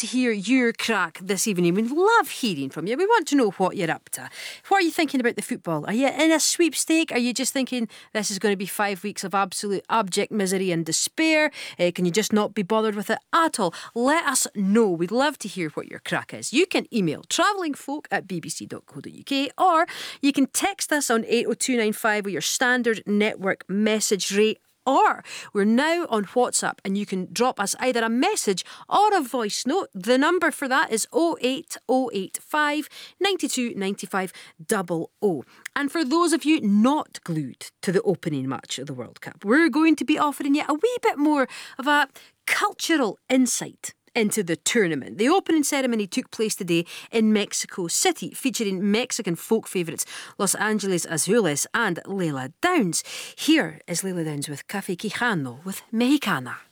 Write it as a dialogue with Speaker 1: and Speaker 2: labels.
Speaker 1: to hear your crack this evening. We love hearing from you. We want to know what you're up to. What are you thinking about the football? Are you in a sweepstake? Are you just thinking this is going to be 5 weeks of absolute abject misery and despair? Can you just not be bothered with it at all? Let us know. We'd love to hear what your crack is. You can email travellingfolk@bbc.co.uk, or you can text us on 80295 with your standard network message rate. Or we're now on WhatsApp and you can drop us either a message or a voice note. The number for that is 08085 92 95 00. And for those of you not glued to the opening match of the World Cup, we're going to be offering you a wee bit more of a cultural insight into the tournament. The opening ceremony took place today in Mexico City, featuring Mexican folk favourites Los Angeles Azules and Leila Downs. Here is Leila Downs with Café Quijano with Mexicana.